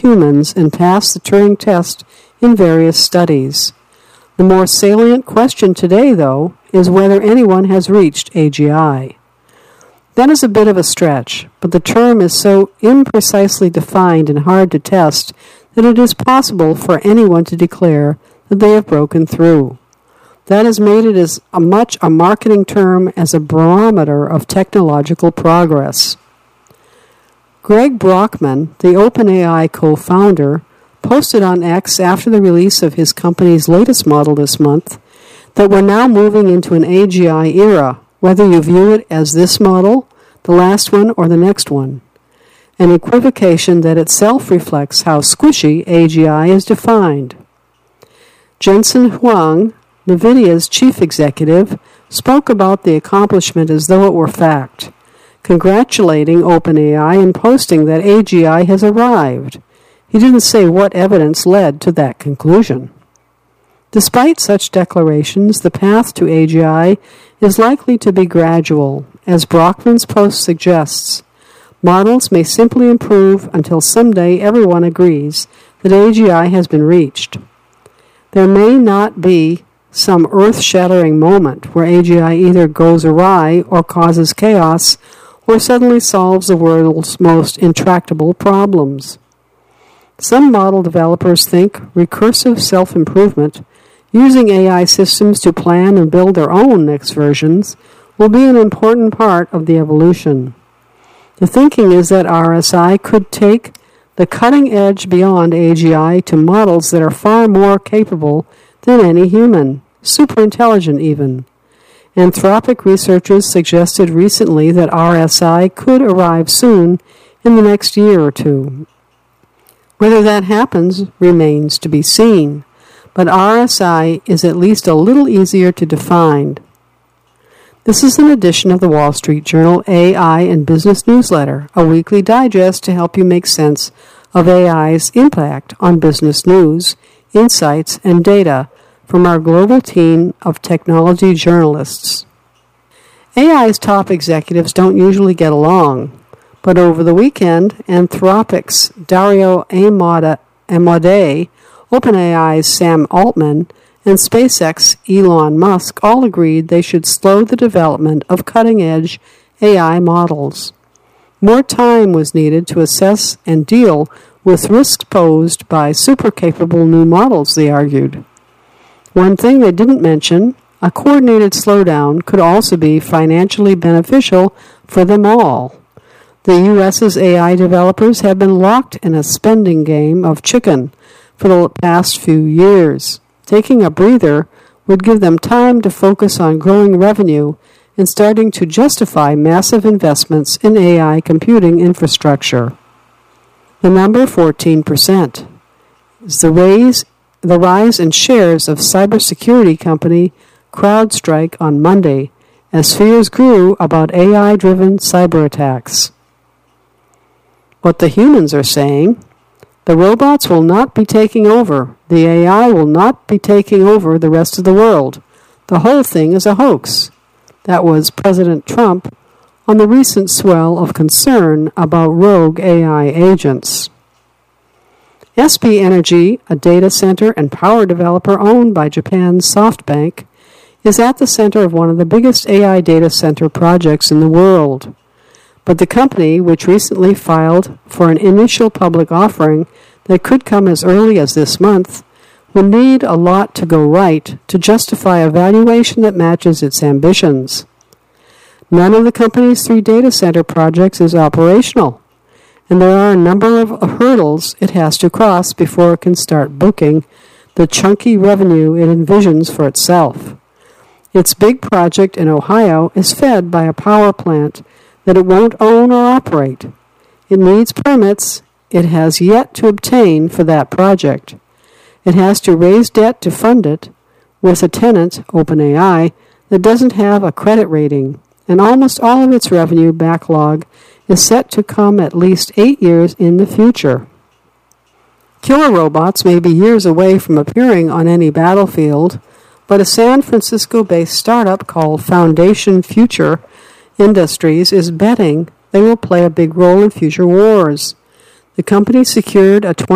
humans and pass the Turing test in various studies. The more salient question today, though, is whether anyone has reached AGI. That is a bit of a stretch, but the term is so imprecisely defined and hard to test that it is possible for anyone to declare that they have broken through. That has made it as much a marketing term as a barometer of technological progress. Greg Brockman, the OpenAI co-founder, posted on X after the release of his company's latest model this month that we're now moving into an AGI era, whether you view it as this model, the last one, or the next one. An equivocation that itself reflects how squishy AGI is defined. Jensen Huang, NVIDIA's chief executive, spoke about the accomplishment as though it were fact, congratulating OpenAI and posting that AGI has arrived. He didn't say what evidence led to that conclusion. Despite such declarations, the path to AGI is likely to be gradual, as Brockman's post suggests. Models may simply improve until someday everyone agrees that AGI has been reached. There may not be some earth-shattering moment where AGI either goes awry or causes chaos or suddenly solves the world's most intractable problems. Some model developers think recursive self-improvement, using AI systems to plan and build their own next versions, will be an important part of the evolution. The thinking is that RSI could take the cutting edge beyond AGI to models that are far more capable than any human, superintelligent even. Anthropic researchers suggested recently that RSI could arrive soon in the next year or two. Whether that happens remains to be seen, but RSI is at least a little easier to define. This is an edition of the Wall Street Journal AI and Business Newsletter, a weekly digest to help you make sense of AI's impact on business news, insights, and data from our global team of technology journalists. AI's top executives don't usually get along, but over the weekend, Anthropic's Dario Amodei, OpenAI's Sam Altman, and SpaceX Elon Musk all agreed they should slow the development of cutting-edge AI models. More time was needed to assess and deal with risks posed by super-capable new models, they argued. One thing they didn't mention, a coordinated slowdown could also be financially beneficial for them all. The U.S.'s AI developers have been locked in a spending game of chicken for the past few years. Taking a breather would give them time to focus on growing revenue and starting to justify massive investments in AI computing infrastructure. The number 14% is the rise in shares of cybersecurity company CrowdStrike on Monday as fears grew about AI-driven cyber attacks. What the humans are saying: the robots will not be taking over. The AI will not be taking over the rest of the world. The whole thing is a hoax. That was President Trump on the recent swell of concern about rogue AI agents. SB Energy, a data center and power developer owned by Japan's SoftBank, is at the center of one of the biggest AI data center projects in the world. But the company, which recently filed for an initial public offering that could come as early as this month, will need a lot to go right to justify a valuation that matches its ambitions. None of the company's 3 data center projects is operational, and there are a number of hurdles it has to cross before it can start booking the chunky revenue it envisions for itself. Its big project in Ohio is fed by a power plant that it won't own or operate. It needs permits it has yet to obtain for that project. It has to raise debt to fund it with a tenant, OpenAI, that doesn't have a credit rating, and almost all of its revenue backlog is set to come at least 8 years in the future. Killer robots may be years away from appearing on any battlefield, but a San Francisco-based startup called Foundation Future Industries is betting they will play a big role in future wars. The company secured a